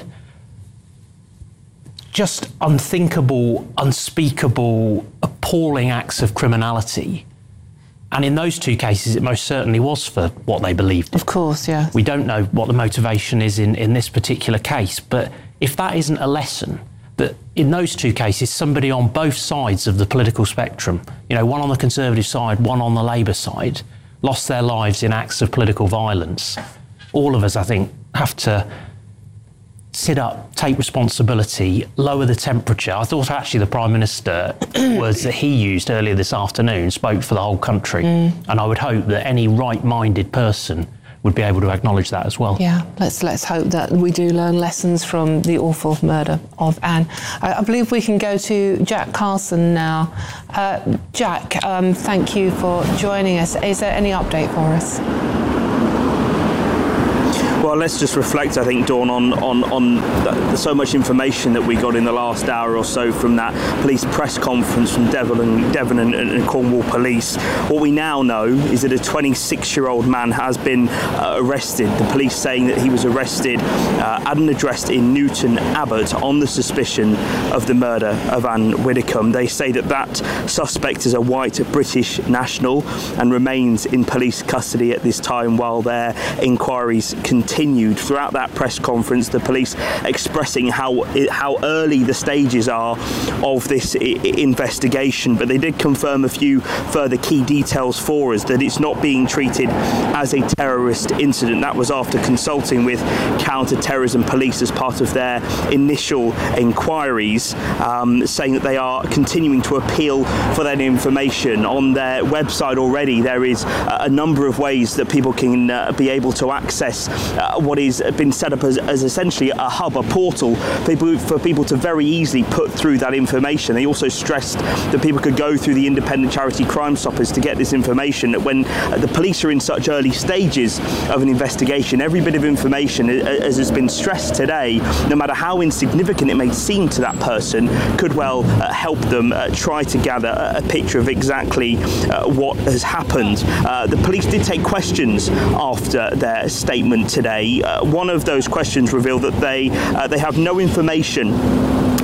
Just unthinkable, unspeakable, appalling acts of criminality. And in those two cases, it most certainly was for what they believed. Of course, yeah. We don't know what the motivation is in, in this particular case, but if that isn't a lesson, that in those two cases, somebody on both sides of the political spectrum, you know, one on the Conservative side, one on the Labour side, lost their lives in acts of political violence. All of us, I think, have to sit up, take responsibility, lower the temperature. I thought actually the Prime Minister words that he used earlier this afternoon spoke for the whole country. Mm. And I would hope that any right-minded person would be able to acknowledge that as well. Yeah, let's let's hope that we do learn lessons from the awful murder of Anne. I, I believe we can go to Jack Carson now. Uh, Jack, um, thank you for joining us. Is there any update for us? Well, let's just reflect, I think, Dawn, on, on, on the, so much information that we got in the last hour or so from that police press conference from Devon and, Devon and, and Cornwall Police. What we now know is that a twenty-six-year-old man has been uh, arrested. The police saying that he was arrested uh, at an address in Newton Abbot on the suspicion of the murder of Anne Widdecombe. They say that that suspect is a white British national and remains in police custody at this time while their inquiries continue. Continued. Throughout that press conference, the police expressing how how early the stages are of this I- investigation, but they did confirm a few further key details for us, that it's not being treated as a terrorist incident. That was after consulting with counter-terrorism police as part of their initial inquiries, um, saying that they are continuing to appeal for that information. On their website already, there is a number of ways that people can uh, be able to access Uh, what has been set up as, as essentially a hub, a portal for people, for people to very easily put through that information. They also stressed that people could go through the independent charity Crime Stoppers to get this information. That when uh, the police are in such early stages of an investigation, every bit of information, as has been stressed today, no matter how insignificant it may seem to that person, could well uh, help them uh, try to gather a, a picture of exactly uh, what has happened. Uh, the police did take questions after their statement today. Uh, one of those questions revealed that they uh, they have no information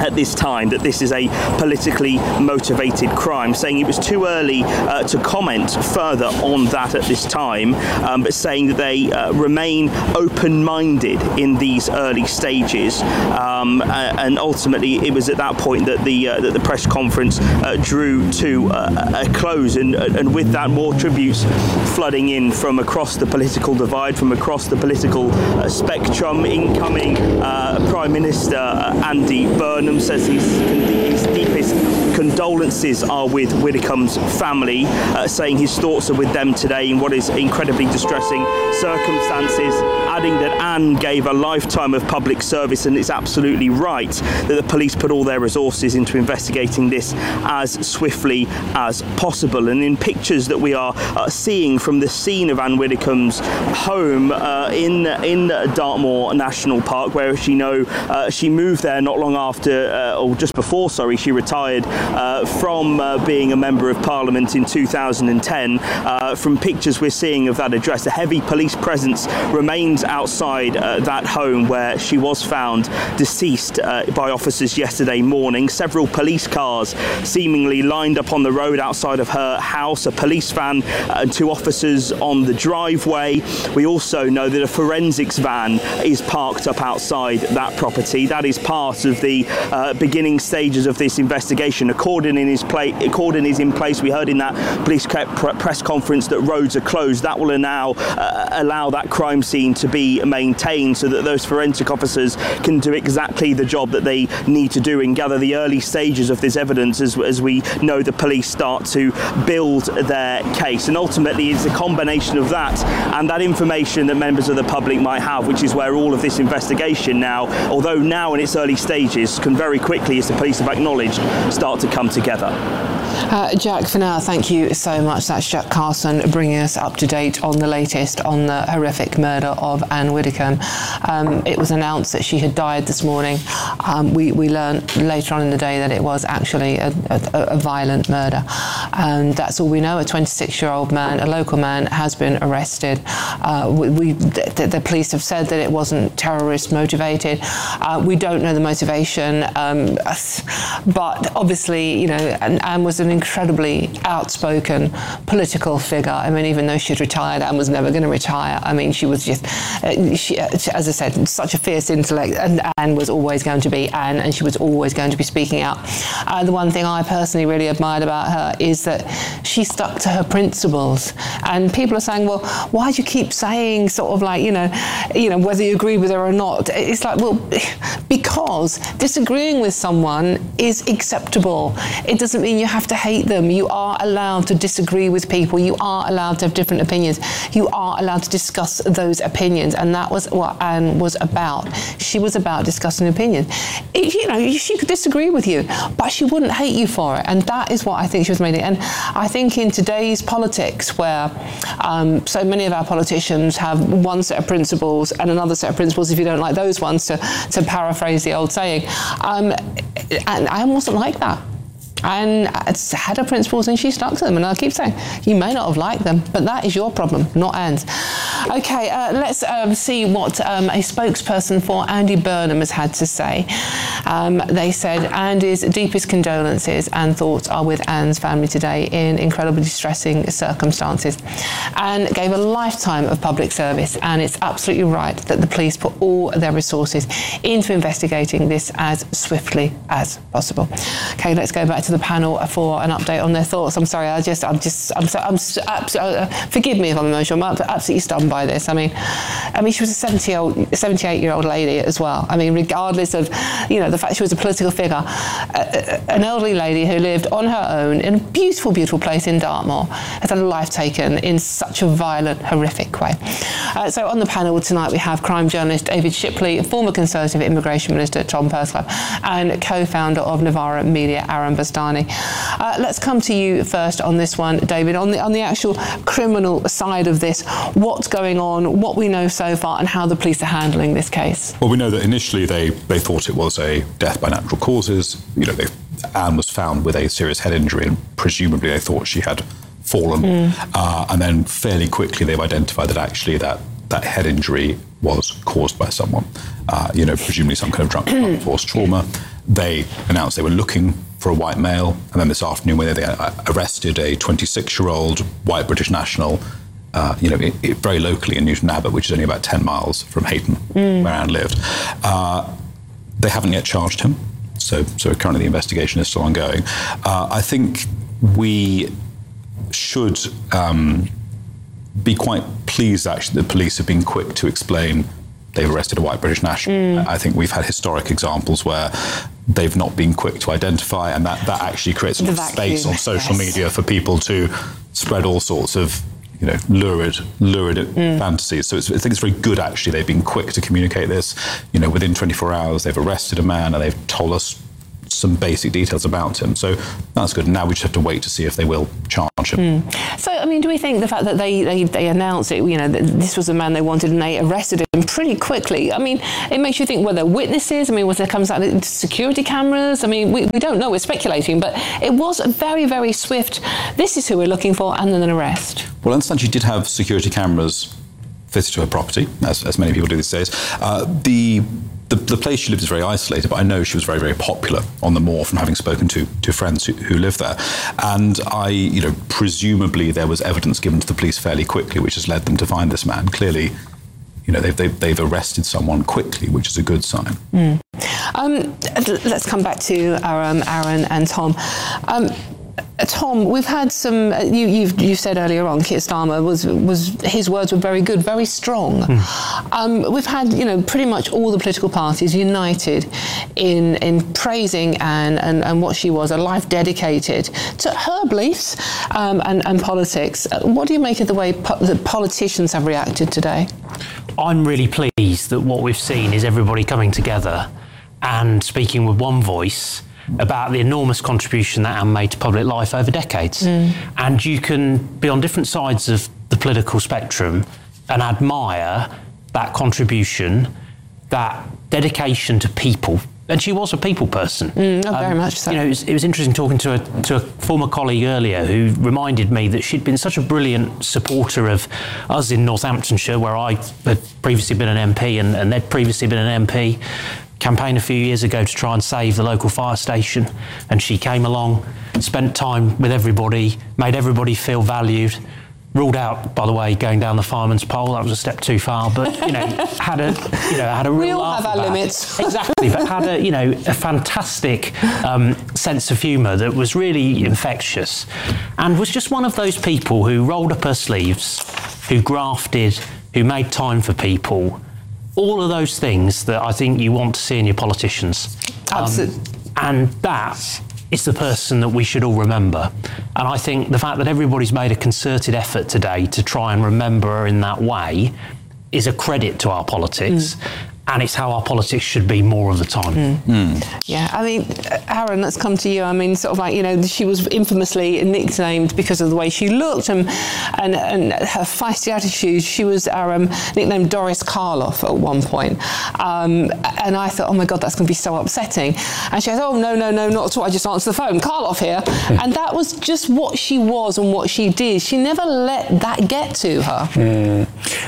at this time that this is a politically motivated crime, saying it was too early uh, to comment further on that at this time, um, but saying that they uh, remain open-minded in these early stages. Um, uh, and ultimately, it was at that point that the uh, that the press conference uh, drew to uh, a close, and, and with that, more tributes flooding in from across the political divide, from across the political uh, spectrum. Incoming uh, Prime Minister uh, Andy Burnham says his, his deepest condolences are with Widdicombe's family, uh, saying his thoughts are with them today in what is incredibly distressing circumstances, adding that Anne gave a lifetime of public service, and it's absolutely right that the police put all their resources into investigating this as swiftly as possible. And in pictures that we are uh, seeing from the scene of Anne Widdicombe's home uh, in in Dartmoor National Park, where as you know uh, she moved there not long after, uh, or just before, sorry, she retired uh, from uh, being a Member of Parliament in two thousand ten. Uh, from pictures we're seeing of that address, a heavy police presence remains outside uh, that home where she was found deceased uh, by officers yesterday morning. Several police cars seemingly lined up on the road outside of her house, a police van and two officers on the driveway. We also know that a forensics van is parked up outside that property. That is part of the uh, beginning stages of this investigation. A cordon in his place. A cordon is in place. We heard in that police press conference that roads are closed. That will now uh, allow that crime scene to be maintained, so that those forensic officers can do exactly the job that they need to do and gather the early stages of this evidence as, as we know the police start to build their case. And ultimately it's a combination of that and that information that members of the public might have, which is where all of this investigation now, although now in its early stages, can very quickly, as the police have acknowledged, start to come together. Uh, Jack, for now, thank you so much. That's Jack Carson bringing us up to date on the latest on the horrific murder of Anne Widdicombe. Um, it was announced that she had died this morning. Um, we, we learned later on in the day that it was actually a, a, a violent murder. And that's all we know. A twenty-six-year-old man, a local man, has been arrested. Uh, we, we the, the police have said that it wasn't terrorist motivated. Uh, we don't know the motivation, um, but obviously, you know, Anne was an incredibly outspoken political figure. I mean, even though she'd retired, Anne was never going to retire. I mean, she was just, uh, she, as I said, such a fierce intellect, and Anne was always going to be Anne, and she was always going to be speaking out. Uh, the one thing I personally really admired about her is that she stuck to her principles. And people are saying, well, why do you keep saying sort of like, you know, you know, whether you agree with her or not? It's like, well, because disagreeing with someone is acceptable. It doesn't mean you have to hate them. You are allowed to disagree with people. You are allowed to have different opinions. You are allowed to discuss those opinions. And that was what Anne was about. She was about discussing opinions. It, you know, she could disagree with you, but she wouldn't hate you for it. And that is what I think she was making. And I think in today's politics, where um, so many of our politicians have one set of principles and another set of principles if you don't like those ones, to, to paraphrase the old saying, um, and Anne wasn't like that. And had her principles and she stuck to them. And I keep saying, you may not have liked them, but that is your problem, not Anne's. OK, uh, let's um, see what um, a spokesperson for Andy Burnham has had to say. Um, they said, Andy's deepest condolences and thoughts are with Anne's family today in incredibly distressing circumstances. Anne gave a lifetime of public service, and it's absolutely right that the police put all their resources into investigating this as swiftly as possible. OK, let's go back to the panel for an update on their thoughts. I'm sorry, I just, I'm just, I'm so, I'm so, absolutely, uh, forgive me if I'm emotional, I'm absolutely stunned by this. I mean, I mean, she was a seventy-old, seventy-eight-year-old lady as well. I mean, regardless of, you know, the fact she was a political figure, uh, an elderly lady who lived on her own in a beautiful, beautiful place in Dartmoor, has had a life taken in such a violent, horrific way. Uh, so on the panel tonight, we have crime journalist David Shipley, former Conservative Immigration Minister Tom Pursglove, and co-founder of Novara Media, Aaron Bastani. Uh, let's come to you first on this one, David. On the on the actual criminal side of this, what's going on, what we know so far, and how the police are handling this case? Well, we know that initially they, they thought it was a death by natural causes. You know, they, Anne was found with a serious head injury, and presumably they thought she had fallen. Mm. Uh, and then fairly quickly they've identified that actually that, that head injury was caused by someone. Uh, you know, presumably some kind of drunk force trauma. they announced they were looking for a white male, and then this afternoon when they arrested a twenty-six-year-old white British national, uh, you know, it, it, very locally in Newton Abbot, which is only about ten miles from Hayton, mm. where Anne lived. Uh, they haven't yet charged him, so so currently the investigation is still ongoing. Uh, I think we should um, be quite pleased, actually, that police have been quick to explain they've arrested a white British national. Mm. I think we've had historic examples where they've not been quick to identify, and that, that actually creates a space on social yes. media for people to spread all sorts of, you know, lurid, lurid mm. fantasies. So it's, I think it's very good, actually, they've been quick to communicate this. You know, within twenty-four hours, they've arrested a man and they've told us some basic details about him. So that's good. Now we just have to wait to see if they will charge him. Mm. So, I mean, do we think the fact that they, they, they announced it, you know, that this was the man they wanted and they arrested him pretty quickly, I mean, it makes you think, were there witnesses? I mean, was there comes out security cameras? I mean, we, we don't know, we're speculating, but it was a very, very swift, this is who we're looking for, and then an arrest. Well, I understand she did have security cameras fitted to her property, as, as many people do these days. Uh, the The, the place she lived is very isolated, but I know she was very, very popular on the moor from having spoken to, to friends who, who live there. And I, you know, presumably there was evidence given to the police fairly quickly, which has led them to find this man. Clearly, you know, they've, they've, they've arrested someone quickly, which is a good sign. Mm. Um, let's come back to um, Aaron and Tom. Um, Tom, we've had some. Uh, you, you've you said earlier on, Keir Starmer was was his words were very good, very strong. Mm. Um, we've had, you know, pretty much all the political parties united in in praising Anne and, and what she was, a life dedicated to her beliefs um, and and politics. What do you make of the way po- the politicians have reacted today? I'm really pleased that what we've seen is everybody coming together and speaking with one voice about the enormous contribution that Anne made to public life over decades. Mm. And you can be on different sides of the political spectrum and admire that contribution, that dedication to people. And she was a people person. Mm, oh, very um, much so. You know, it was, it was interesting talking to a, to a former colleague earlier who reminded me that she'd been such a brilliant supporter of us in Northamptonshire, where I had previously been an M P and, and they'd previously been an M P. Campaign a few years ago to try and save the local fire station, and she came along, spent time with everybody, made everybody feel valued, ruled out, by the way, going down the fireman's pole. That was a step too far, but you know, had a you know had a real we all laugh have our about limits. It. Exactly, but had a you know a fantastic um, sense of humour that was really infectious, and was just one of those people who rolled up her sleeves, who grafted, who made time for people. All of those things that I think you want to see in your politicians. Absolutely. Um, and that is the person that we should all remember. And I think the fact that everybody's made a concerted effort today to try and remember her in that way is a credit to our politics. Mm. And it's how our politics should be more of the time. Mm. Mm. Yeah, I mean, Aaron, let's come to you. I mean, sort of like, you know, she was infamously nicknamed because of the way she looked and and, and her feisty attitude. She was um, nicknamed Doris Karloff at one point. Um, and I thought, oh my God, that's going to be so upsetting. And she said, oh, no, no, no, not at all. I just answered the phone. Karloff here. And that was just what she was and what she did. She never let that get to her. Mm.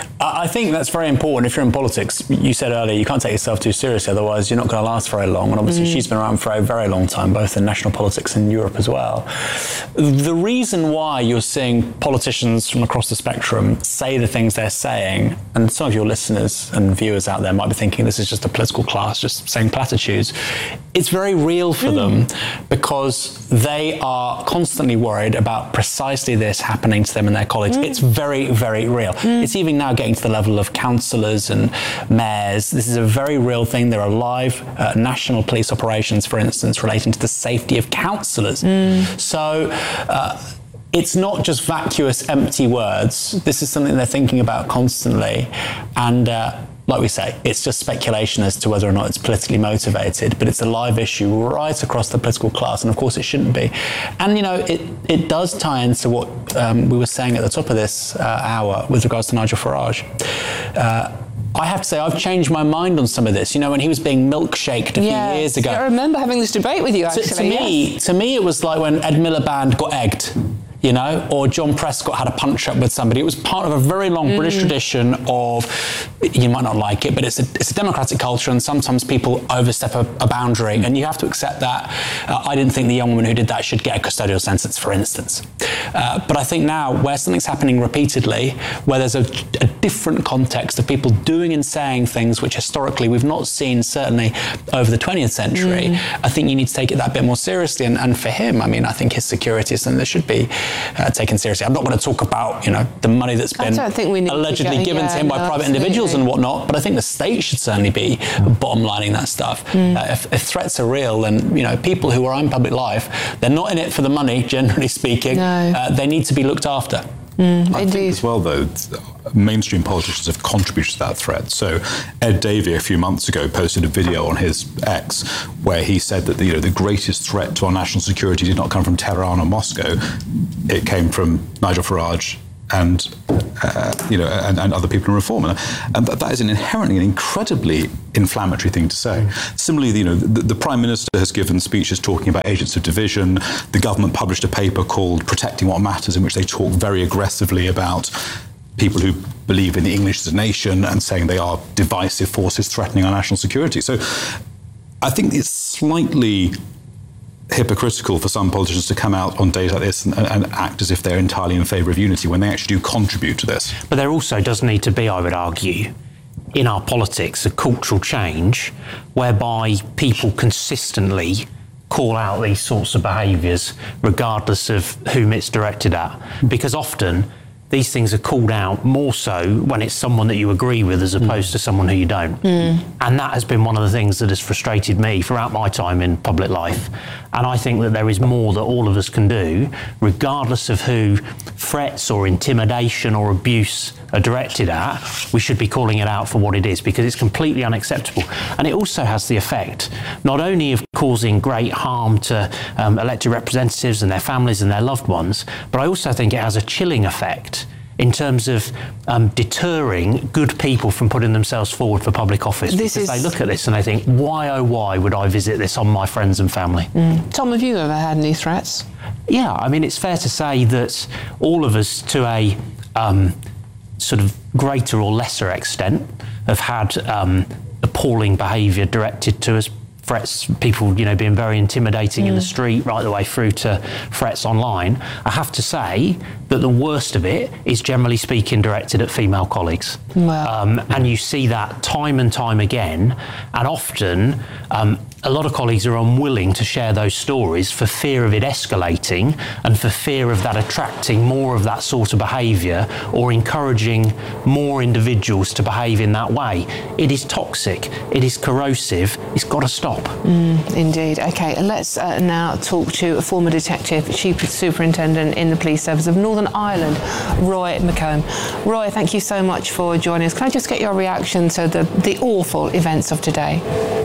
I think that's very important. If you're in politics, you said earlier, you can't take yourself too seriously, otherwise you're not going to last very long. And obviously mm. she's been around for a very long time, both in national politics and Europe as well. The reason why you're seeing politicians from across the spectrum say the things they're saying, and some of your listeners and viewers out there might be thinking this is just a political class just saying platitudes, it's very real for mm. them, because they are constantly worried about precisely this happening to them and their colleagues. Mm. It's very, very real. Mm. It's even now getting to the level of councillors and mayors. This is a very real thing. There are live uh, national police operations, for instance, relating to the safety of councillors. Mm. So uh, it's not just vacuous, empty words. This is something they're thinking about constantly. And uh, like we say, it's just speculation as to whether or not it's politically motivated, but it's a live issue right across the political class, and of course it shouldn't be. And, you know, it, it does tie into what um, we were saying at the top of this uh, hour with regards to Nigel Farage. Uh, I have to say, I've changed my mind on some of this. You know, when he was being milkshaked a yes. few years ago. I remember having this debate with you, actually. To, to me, yes. to me, it was like when Ed Miliband got egged. You know, or John Prescott had a punch-up with somebody. It was part of a very long mm. British tradition of you might not like it, but it's a, it's a democratic culture, and sometimes people overstep a, a boundary, and you have to accept that. Uh, I didn't think the young woman who did that should get a custodial sentence, for instance. Uh, but I think now, where something's happening repeatedly, where there's a, a different context of people doing and saying things which historically we've not seen, certainly over the twentieth century, mm. I think you need to take it that bit more seriously. And, and for him, I mean, I think his security is something that should be uh, taken seriously. I'm not going to talk about, you know, the money that's been allegedly to given yeah, to him by no, private absolutely. individuals and whatnot, but I think the state should certainly be bottom lining that stuff. Mm. Uh, if, if threats are real, then, you know, people who are in public life, they're not in it for the money, generally speaking. No. Uh, they need to be looked after. Mm, I indeed. think as well, though, mainstream politicians have contributed to that threat. So Ed Davey a few months ago posted a video on his X where he said that the, you know, the greatest threat to our national security did not come from Tehran or Moscow. It came from Nigel Farage and uh, you know, and, and other people in reform, and, and that, that is an inherently an incredibly inflammatory thing to say. Mm. Similarly, you know, the, the Prime Minister has given speeches talking about agents of division. The government published a paper called "Protecting What Matters," in which they talk very aggressively about people who believe in the English as a nation and saying they are divisive forces threatening our national security. So, I think it's slightly hypocritical for some politicians to come out on days like this and, and act as if they're entirely in favour of unity when they actually do contribute to this. But there also does need to be, I would argue, in our politics, a cultural change whereby people consistently call out these sorts of behaviours regardless of whom it's directed at. Because often these things are called out more so when it's someone that you agree with as opposed mm. to someone who you don't. Mm. And that has been one of the things that has frustrated me throughout my time in public life. And I think that there is more that all of us can do, regardless of who threats or intimidation or abuse are directed at. We should be calling it out for what it is, because it's completely unacceptable. And it also has the effect not only of causing great harm to um, elected representatives and their families and their loved ones, but I also think it has a chilling effect in terms of um, deterring good people from putting themselves forward for public office. This because is... they look at this and they think, why oh why would I visit this on my friends and family? Mm. Tom, have you ever had any threats? Yeah, I mean, it's fair to say that all of us, to a um, sort of greater or lesser extent, have had um, appalling behaviour directed to us. Threats, people, you know, being very intimidating mm. in the street, right the way through to threats online. I have to say that the worst of it is, generally speaking, directed at female colleagues. Wow. Um, and you see that time and time again, and often um, a lot of colleagues are unwilling to share those stories for fear of it escalating and for fear of that attracting more of that sort of behaviour or encouraging more individuals to behave in that way. It is toxic, it is corrosive, it's got to stop. Mm, indeed. Okay, let's uh, now talk to a former detective, chief superintendent in the police service of Northern Ireland, Roy McComb. Roy, thank you so much for joining us. Can I just get your reaction to the, the awful events of today?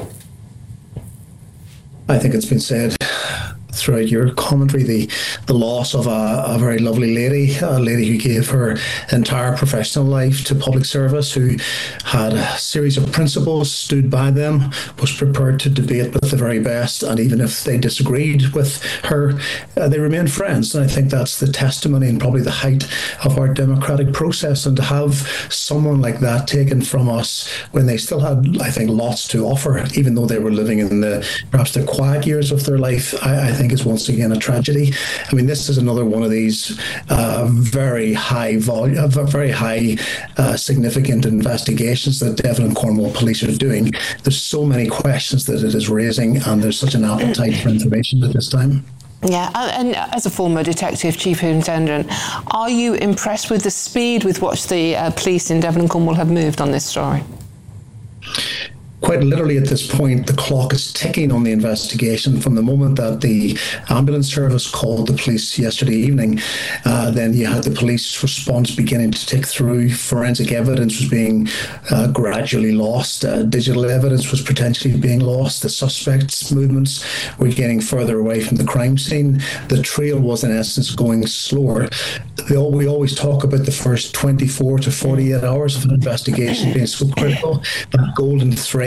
I think it's been said throughout your commentary, the the loss of a, a very lovely lady, a lady who gave her entire professional life to public service, who had a series of principles, stood by them, was prepared to debate with the very best, and even if they disagreed with her, uh, they remained friends. And I think that's the testimony and probably the height of our democratic process. And to have someone like that taken from us when they still had, I think, lots to offer, even though they were living in the perhaps the quiet years of their life, I, I think is once again a tragedy. I mean, this is another one of these uh, very high volume, very high uh, significant investigations that Devon and Cornwall police are doing. There's so many questions that it is raising, and there's such an appetite for information at this time. Yeah, and as a former detective, chief superintendent, are you impressed with the speed with which the uh, police in Devon and Cornwall have moved on this story? Quite literally at this point, the clock is ticking on the investigation. From the moment that the ambulance service called the police yesterday evening, uh, then you had the police response beginning to tick through. Forensic evidence was being uh, gradually lost. Uh, digital evidence was potentially being lost. The suspects' movements were getting further away from the crime scene. The trail was, in essence, going slower. We always talk about the first twenty-four to forty-eight hours of an investigation being so critical. That golden thread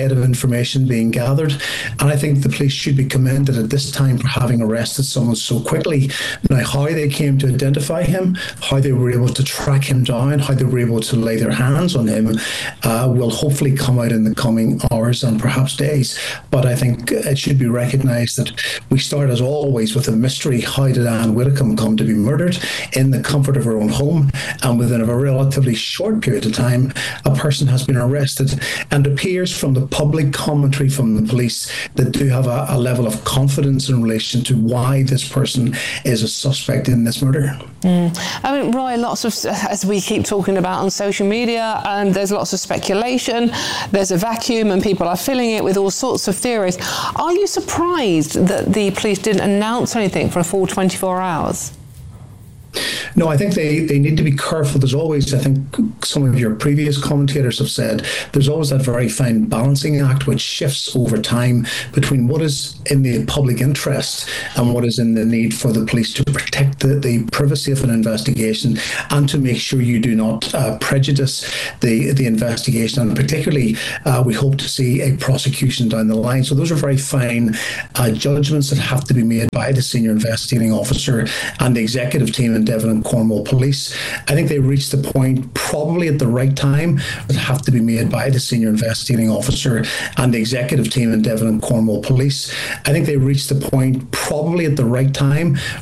ahead of information being gathered. And I think the police should be commended at this time for having arrested someone so quickly. Now, how they came to identify him, how they were able to track him down, how they were able to lay their hands on him, uh, will hopefully come out in the coming hours and perhaps days. But I think it should be recognised that we start, as always, with a mystery. How did Anne Widdecombe come to be murdered in the comfort of her own home? And within a relatively short period of time, a person has been arrested, and appears from the public commentary from the police that do have a, a level of confidence in relation to why this person is a suspect in this murder. Mm. I mean, Roy, lots of, as we keep talking about on social media, and there's lots of speculation, there's a vacuum and people are filling it with all sorts of theories. Are you surprised that the police didn't announce anything for a full twenty-four hours? No, I think they, they need to be careful. There's always, I think some of your previous commentators have said, there's always that very fine balancing act which shifts over time between what is in the public interest and what is in the need for the police to protect the, the privacy of an investigation and to make sure you do not uh, prejudice the, the investigation. And particularly, uh, we hope to see a prosecution down the line. So those are very fine uh, judgments that have to be made by the senior investigating officer and the executive team in Devon and Cornwall Police. I think they reached the point probably at the right time that have to be made by the senior investigating officer and the executive team in Devon and Cornwall Police. I think they reached the point probably at the right time